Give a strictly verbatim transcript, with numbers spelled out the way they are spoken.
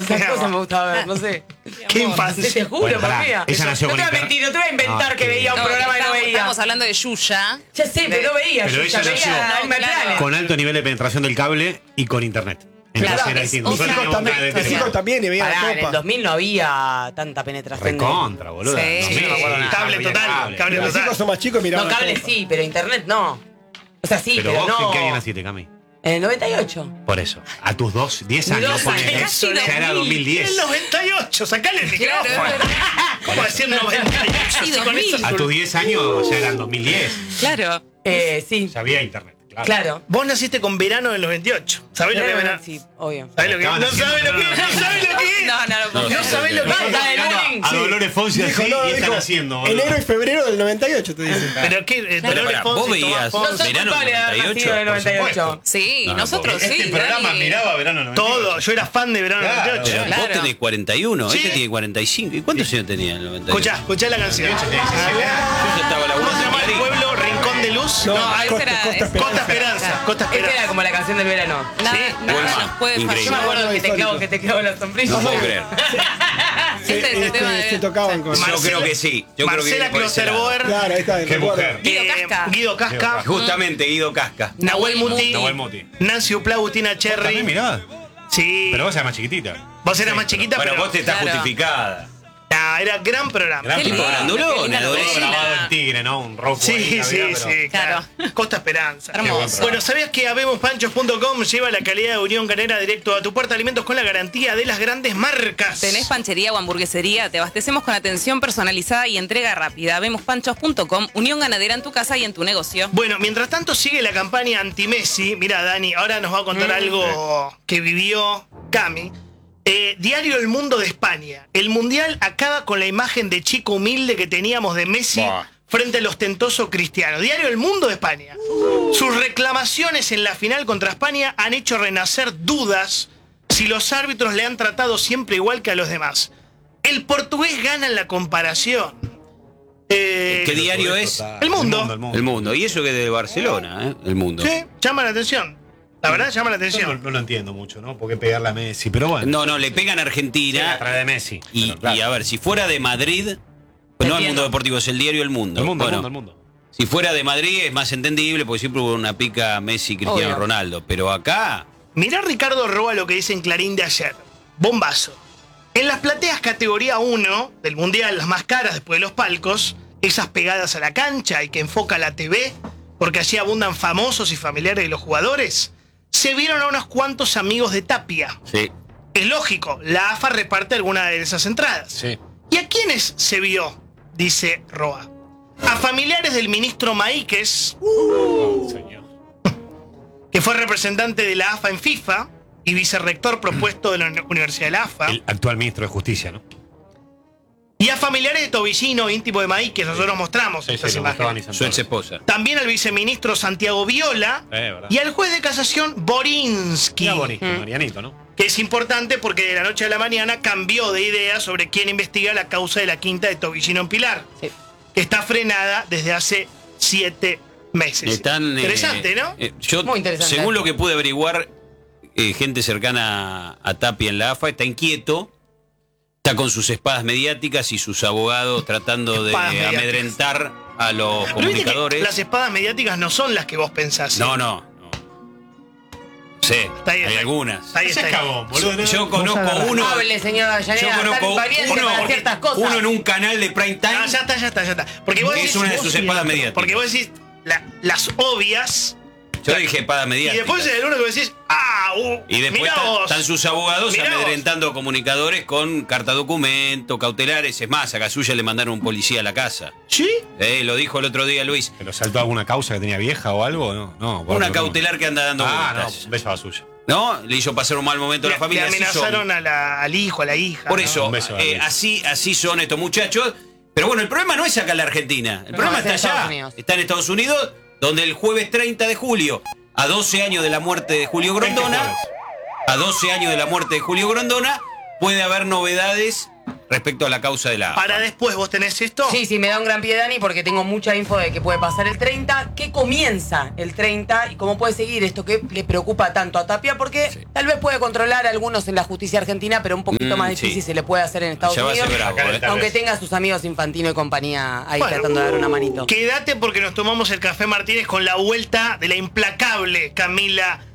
Esas cosas me gustaba ver, no sé. Qué infancia. Te juro, Bueno, por pará, mía. ella nació No te con voy a inter- mentir, no te voy a inventar No, que qué veía un No, programa y no estamos, veía. estamos hablando de Yuya. Ya sé, pero no veía. Pero yo ella ya nació- veía No, Animal claro. Planet. Con alto nivel de penetración del cable y con internet. Entonces Claro, era es distinto. otra Nosotros Mis hijos teníamos también, una de mis tele. hijos también y veían Pará, la en el copa. dos mil no había tanta penetración. de- Recontra, boludo. Sí. dos mil no me acuerdo nada. Cable Había total, cable Pero total. Mis hijos son más chicos y miraban No, la cable copa. sí, pero internet no. O sea, sí, Pero pero, vos, ¿en no. qué año naciste, Cami? En el noventa y ocho. Por eso. A tus dos, diez Mis años, dos ponele. años. Casi Ya era dos mil diez. El noventa y ocho, sacale el Claro, micrófono. es verdad. ¿Cómo decir noventa y ocho? Sí, Si con dos mil. eso- A tus diez años ya eran dos mil diez. Claro. Eh, sí, Ya había internet. Claro. claro. Vos naciste con verano del noventa y ocho. ¿Sabés lo que es verano? Sí, obvio. ¿Sabés lo que es? Estaban No haciendo- sabés lo que es. No sabés lo que es. No, no, no. No sabés lo que Basta es. del Mirando bullying. A Sí. Dolores Fonsi Dijo, así no, y están dijo, haciendo. boludo. Enero y febrero del noventa y ocho, te dicen. Pero qué, eh, Claro, Dolores pará, Fonsi, vos Tomás veías- Fonsi. No soy Verano culpable de haber noventa y ocho, nacido en el por noventa y ocho. supuesto. Sí, No, nosotros porque sí. Este programa Dani. miraba verano noventa y ocho. Todo, yo era fan de verano Claro, noventa y ocho. claro. Vos tenés cuarenta y uno, Sí. este tiene cuarenta y cinco. ¿Y cuántos años tenía en el noventa y ocho? Escuchá, escuchá la canción. Yo ya estaba ¿Cómo laburando se en llama el Clarín. pueblo? Rincón de Luz. No, No, ese Costa, era- Costa es- Costa Esperanza. Esperanza. Costa Esta era Esperanza. como la canción del verano. Nada, Sí, nada Wolfman, nos puede increíble. Yo me fallar. acuerdo que te histórico. clavo, que te clavo la sombrilla. No puedo creer. Este es el Este, tema de- se tocaban con. Yo Marcela- creo que sí. Yo creo que Marcela viene por ese lado. Klosterboer. Claro, ahí está. Qué recuerdo. mujer. Guido eh, Casca. Guido Casca. Justamente Guido Casca. Nahuel Muti. Nahuel Muti. Nancy Upla, Agustina ¿También Cherry. mirabas? Sí. Pero vos eras más chiquitita. Vos eras más chiquita, Bueno, pero. vos te estás Claro. justificada. Nah, era gran programa. Gran Qué Tipo linda, grandulona, qué linda adolescente. novela. grabado el tigre, ¿no? Un rock. Sí, ahí, sí, había, sí, pero- claro. Costa Esperanza. Hermoso. Bueno, ¿sabías que habemos panchos punto com lleva la calidad de Unión Ganadera directo a tu puerta? Alimentos con la garantía de las grandes marcas. ¿Tenés panchería o hamburguesería? Te abastecemos con atención personalizada y entrega rápida. Vemos panchos punto com, Unión Ganadera en tu casa y en tu negocio. Bueno, mientras tanto sigue la campaña anti-Messi. Mira, Dani, ahora nos va a contar algo que vivió Cami. Eh, Diario El Mundo de España. El Mundial acaba con la imagen de chico humilde que teníamos de Messi Buah. frente al ostentoso Cristiano. Diario El Mundo de España. Sus reclamaciones en la final contra España han hecho renacer dudas si los árbitros le han tratado siempre igual que a los demás. El portugués gana en la comparación. Eh, ¿Qué diario es? El Mundo. El mundo. El Mundo. Y eso que de Barcelona, ¿eh? El Mundo. Sí, llama la atención. La verdad, llama la Yo no, atención. no lo entiendo mucho, ¿no? ¿Por qué pegarle a Messi? Pero bueno. No, no, le pegan a Sí, a Argentina. través de Messi. Y, Pero claro. y a ver, si fuera de Madrid, pues no el Entiendo. Mundo Deportivo, es el diario El Mundo. El mundo, Bueno, el mundo, el mundo. si fuera de Madrid es más entendible porque siempre hubo una pica Messi, Cristiano Obvio. Ronaldo. Pero acá, Mirá Ricardo Roa lo que dice en Clarín de ayer. Bombazo. En las plateas categoría uno del Mundial, las más caras después de los palcos, esas pegadas a la cancha y que enfoca la T V, porque allí abundan famosos y familiares de los jugadores, se vieron a unos cuantos amigos de Tapia. sí. Es lógico, la A F A reparte alguna de esas entradas. Sí. ¿Y a quiénes se vio? Dice Roa. A familiares del ministro Maíquez, Señor. que fue representante de la A F A en FIFA y vicerrector propuesto de la Uni- Universidad de la A F A. El actual ministro de Justicia, ¿no? Y a familiares de Tobillino, íntimo de Maíquez, nosotros mostramos Sí, estas sí, lo mostraban y imágenes. Su Santos. ex esposa. También al viceministro Santiago Viola Eh, verdad. y al juez de casación Borinsky, Mira bonito, Marianito, ¿no? que es importante porque de la noche a la mañana cambió de idea sobre quién investiga la causa de la quinta de Tobillino en Pilar, Sí. que está frenada desde hace siete meses. Están, eh, Interesante, ¿no? eh, yo, Muy interesante. según lo que pude averiguar, eh, gente cercana a, a Tapia en la A F A está inquieto, está con sus espadas mediáticas y sus abogados tratando de Espadas mediáticas. amedrentar a los Pero viste que comunicadores. las espadas mediáticas no son las que vos pensás. No, no, no. Sí, Está ahí, hay está ahí. algunas. Está ahí, Ese está es ahí. cagón, boludo. ¿no? Yo conozco uno. Hable, señora Yo Llanera. conozco Tan valiente uno, para ciertas cosas. uno en un canal de prime time. Ah, ya está, ya está, ya está. Porque vos Que decís, es una de vos sus y el espadas otro. mediáticas. Porque vos decís la- las obvias. Yo dije espada Y mediática. después es el uno que decís, ah, uh, Y después mirá está- vos. están sus abogados Mirá vos. amedrentando comunicadores con carta documento, cautelares. Es más, a Casulla le mandaron un policía a la casa. ¿Sí? Eh, lo dijo el otro día Luis. ¿Pero saltó alguna causa que tenía vieja o algo? No, no. por Una eso, cautelar que anda dando no. Ah, vueltas. no, beso a la suya. ¿No? Le hizo pasar un mal momento a Le, la familia. le así son. amenazaron a la- al hijo, a la hija. Por ¿no? eso, Un beso a eh, Luis. así, así son estos muchachos. Pero bueno, el problema no es acá en la Argentina. El No, problema es en está Estados allá. Unidos. Está en Estados Unidos, donde el jueves treinta de julio, a doce años de la muerte de Julio Grondona, a doce años de la muerte de Julio Grondona, puede haber novedades respecto a la causa de la AFA. Para después, ¿vos tenés esto? Sí, sí, me da un gran pie, Dani, porque tengo mucha info de que puede pasar el treinta, que comienza el treinta y cómo puede seguir esto que le preocupa tanto a Tapia, porque Sí. tal vez puede controlar a algunos en la justicia argentina, pero un poquito Mm, más difícil sí. se le puede hacer en Estados Ya va a ser Unidos. bravo, Acá eh. está. Aunque vez. tenga a sus amigos Infantino y compañía ahí Bueno, tratando de dar una manito. Quédate porque nos tomamos el café Martínez con la vuelta de la implacable Camila